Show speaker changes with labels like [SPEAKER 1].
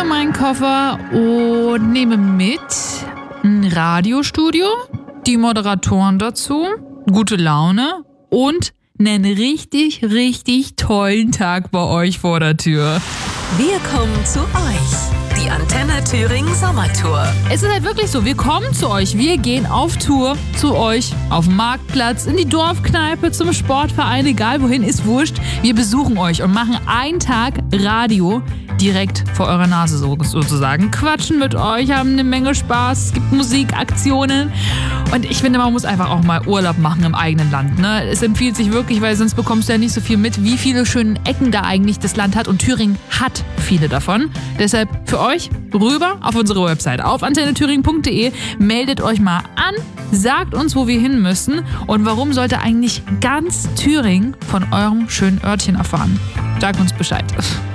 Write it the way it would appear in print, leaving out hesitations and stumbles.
[SPEAKER 1] meinen Koffer und nehme mit ein Radiostudio, die Moderatoren dazu, gute Laune und einen richtig, richtig tollen Tag bei euch vor der Tür.
[SPEAKER 2] Wir kommen zu euch. Die Antenne Thüringen Sommertour.
[SPEAKER 1] Es ist halt wirklich so, wir kommen zu euch, wir gehen auf Tour zu euch, auf den Marktplatz, in die Dorfkneipe, zum Sportverein, egal wohin, ist wurscht. Wir besuchen euch und machen einen Tag Radio direkt vor eurer Nase sozusagen. Quatschen mit euch, haben eine Menge Spaß, es gibt Musikaktionen und ich finde, man muss einfach auch mal Urlaub machen im eigenen Land. Ne? Es empfiehlt sich wirklich, weil sonst bekommst du ja nicht so viel mit, wie viele schöne Ecken da eigentlich das Land hat und Thüringen hat viele davon. Deshalb für euch rüber auf unsere Website auf antennethüringen.de, meldet euch mal an, sagt uns, wo wir hin müssen und warum sollte eigentlich ganz Thüringen von eurem schönen Örtchen erfahren. Sagt uns Bescheid.